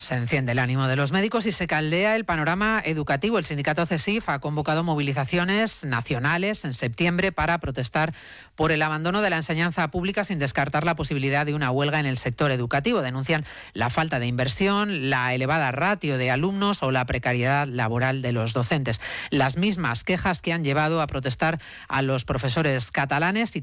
Se enciende el ánimo de los médicos y se caldea el panorama educativo. El sindicato CESIF ha convocado movilizaciones nacionales en septiembre para protestar por el abandono de la enseñanza pública sin descartar la posibilidad de una huelga en el sector educativo. Denuncian la falta de inversión, la elevada ratio de alumnos o la precariedad laboral de los docentes. Las mismas quejas que han llevado a protestar a los profesores catalanes y